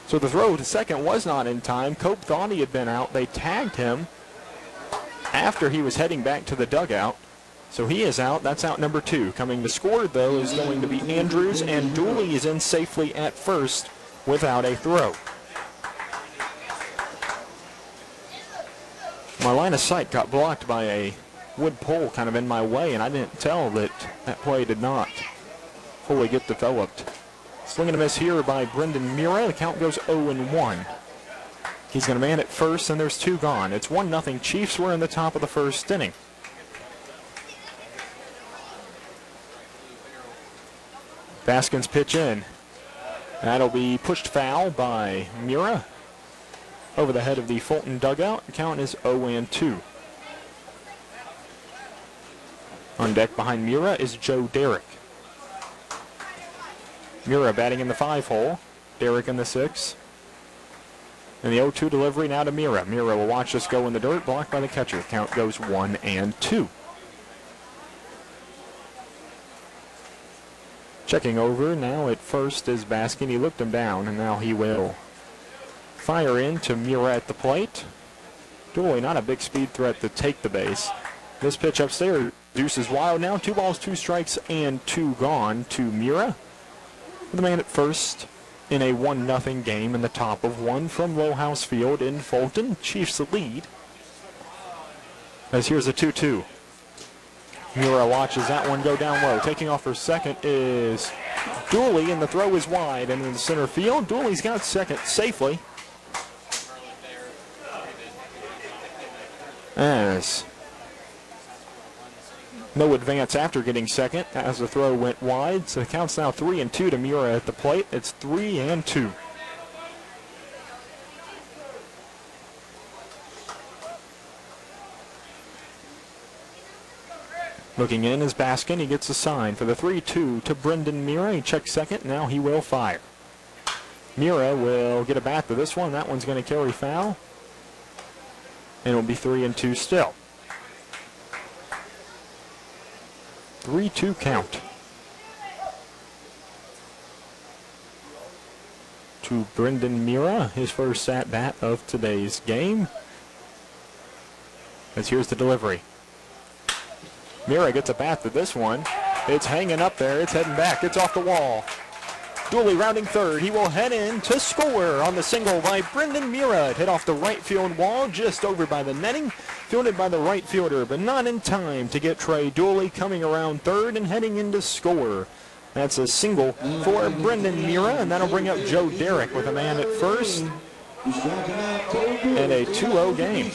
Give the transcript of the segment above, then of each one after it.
So the throw to second was not in time. Cope thought he had been out. They tagged him after he was heading back to the dugout. So he is out. That's out number 2. Coming to score, though, is going to be Andrews, and Dooley is in safely at first without a throw. My line of sight got blocked by a wood pole kind of in my way, and I didn't tell that that play did not fully get developed. Swing and a miss here by Brendan Mira. The count goes 0-1. He's going to man at first, and there's 2 gone. It's 1-0 Chiefs. We're in the top of the first inning. Baskin's pitch in. That'll be pushed foul by Mira over the head of the Fulton dugout. The count is 0-2. On deck behind Mira is Joe Derrick. Mira batting in the 5-hole. Derrick in the 6. And the 0-2 delivery now to Mira. Mira will watch this go in the dirt, blocked by the catcher. Count goes 1-2. Checking over now at first is Baskin. He looked him down, and now he will fire in to Mira at the plate. Dooley, not a big speed threat to take the base. This pitch upstairs, Deuce is wild now. 2 balls, 2 strikes, and 2 gone to Mira. The man at first in a 1-0 game in the top of 1 from Lowhouse Field in Fulton. Chiefs lead. As here's a 2-2. Mira watches that one go down low. Taking off for second is Dooley, and the throw is wide and in the center field. Dooley's got second safely. As no advance after getting second as the throw went wide. So the count's now 3-2 to Mira at the plate. It's 3-2. Looking in is Baskin. He gets a sign for the 3-2 to Brendan Mira. He checks second. Now he will fire. Mira will get a bat to this one. That one's going to carry foul. And it'll be 3-2 still. 3-2 count to Brendan Mira, his first at-bat of today's game. As here's the delivery. Mira gets a bat to this one. It's hanging up there. It's heading back. It's off the wall. Dooley rounding third. He will head in to score on the single by Brendan Mira. It hit off the right field wall just over by the netting. Fielded by the right fielder, but not in time to get Trey Dooley coming around third and heading in to score. That's a single for Brendan Mira, and that'll bring up Joe Derrick with a man at first. And a 2-0 game.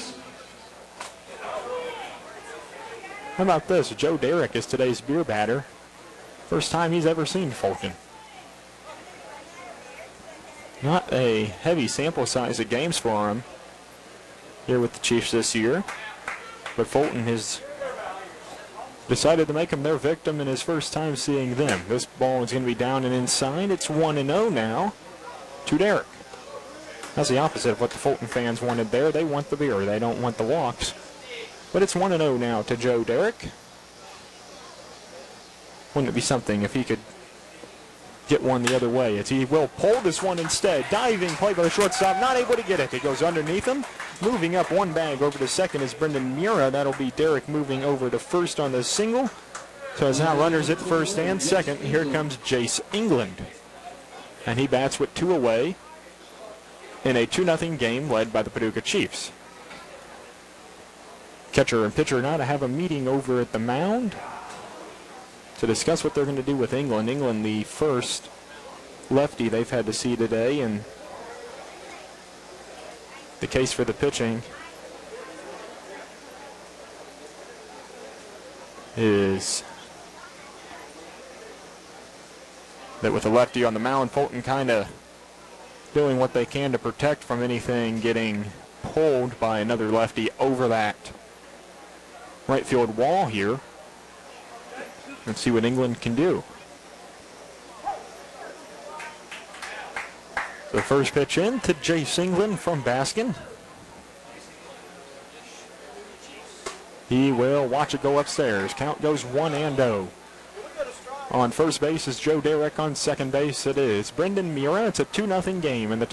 How about this? Joe Derrick is today's beer batter. First time he's ever seen Fulton. Not a heavy sample size of games for him here with the Chiefs this year. But Fulton has decided to make him their victim in his first time seeing them. This ball is going to be down and inside. It's 1-0 now to Derrick. That's the opposite of what the Fulton fans wanted there. They want the beer. They don't want the walks. But it's 1-0 now to Joe Derrick. Wouldn't it be something if he could get one the other way? As he will pull this one instead. Diving play by the shortstop. Not able to get it. It goes underneath him. Moving up one bag over to second is Brendan Mira. That'll be Derrick moving over to first on the single. So it's now runners at first and second. Here comes Jace England. And he bats with 2 away in a 2-0 game led by the Paducah Chiefs. Catcher and pitcher now to have a meeting over at the mound to discuss what they're going to do with England. England, the first lefty they've had to see today, and the case for the pitching is that with a lefty on the mound, Fulton kind of doing what they can to protect from anything getting pulled by another lefty over that right field wall here. Let's see what England can do. The first pitch in to Jace England from Baskin. He will watch it go upstairs. Count goes 1-0. On first base is Joe Derrick. On second base it is Brendan Mira. It's a 2-0 game in the